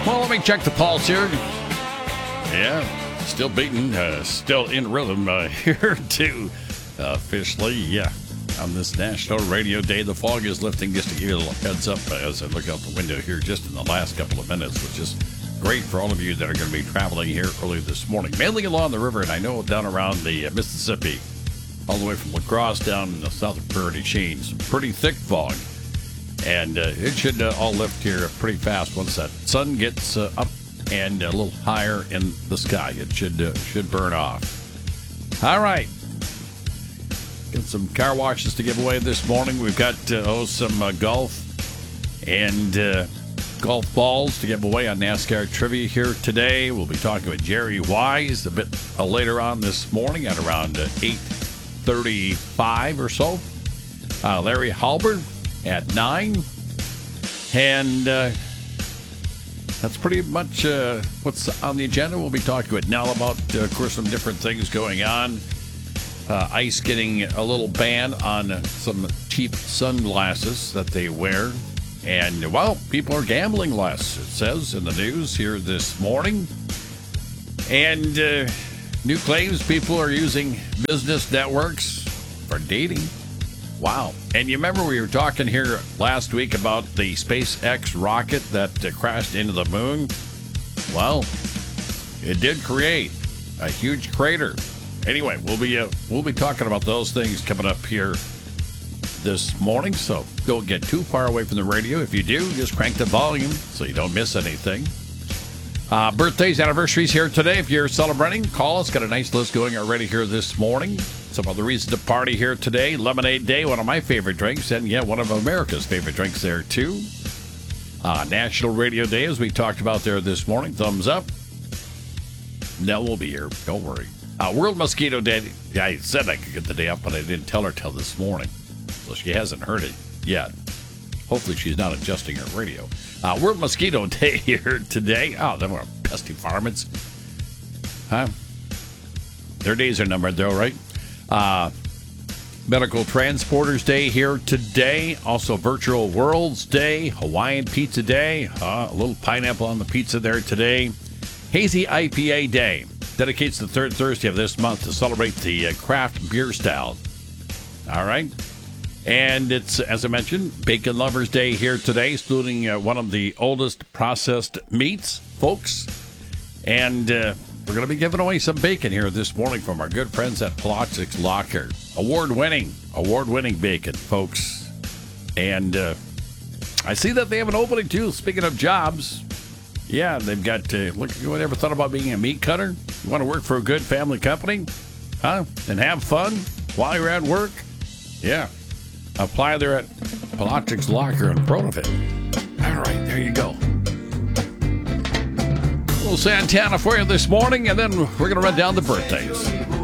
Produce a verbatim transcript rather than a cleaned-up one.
Well, let me check the pulse here. Yeah, still beating, uh, still in rhythm uh, here too. Uh, officially, yeah. On this National Radio Day, the fog is lifting. Just to give you a little heads up as I look out the window here just in the last couple of minutes, which is great for all of you that are going to be traveling here early this morning. Mainly along the river, and I know down around the uh, Mississippi, all the way from La Crosse down in the southern Prairie Chains. Pretty thick fog. And uh, it should uh, all lift here pretty fast once that sun gets uh, up and a little higher in the sky. It should uh, should burn off. All right. Got some car washes to give away this morning. We've got uh, oh, some uh, golf and uh, golf balls to give away on NASCAR Trivia here today. We'll be talking with Jerry Wise a bit uh, later on this morning at around uh, eight thirty-five or so. Uh, Larry Halbert at nine. And uh, that's pretty much uh, what's on the agenda. We'll be talking with Nell about, uh, of course, some different things going on. Uh, ICE getting a little ban on some cheap sunglasses that they wear. And, well, people are gambling less, it says in the news here this morning. And uh, new claims, people are using business networks for dating. Wow. And you remember we were talking here last week about the SpaceX rocket that uh, crashed into the moon? Well, it did create a huge crater. Anyway, we'll be uh, we'll be talking about those things coming up here this morning, so don't get too far away from the radio. If you do, just crank the volume so you don't miss anything. Uh, birthdays, anniversaries here today. If you're celebrating, call us. Got a nice list going already here this morning. Some other reasons to party here today. Lemonade Day, one of my favorite drinks, and yeah, one of America's favorite drinks there too. Uh, National Radio Day, as we talked about there this morning. Thumbs up. Nell will be here. Don't worry. Uh, World Mosquito Day. Yeah, I said I could get the day up, but I didn't tell her till this morning. So she hasn't heard it yet. Hopefully she's not adjusting her radio. Uh, World Mosquito Day here today. Oh, them are pesky varmints. Huh? Their days are numbered, though, right? Uh, Medical Transporters Day here today. Also Virtual Worlds Day. Hawaiian Pizza Day. Uh, a little pineapple on the pizza there today. Hazy I P A Day. Dedicates the third Thursday of this month to celebrate the uh, craft beer style. All right. And it's, as I mentioned, Bacon Lovers Day here today, saluting uh, one of the oldest processed meats, folks. And uh, we're going to be giving away some bacon here this morning from our good friends at Polochics Locker. Award-winning, award-winning bacon, folks. And uh, I see that they have an opening, too. Speaking of jobs, yeah, they've got, uh, look, you ever thought about being a meat cutter? You want to work for a good family company? Huh? And have fun while you're at work? Yeah. Apply there at Polochics Locker in Protoville. All right, there you go. A little Santana for you this morning, and then we're going to run down the birthdays.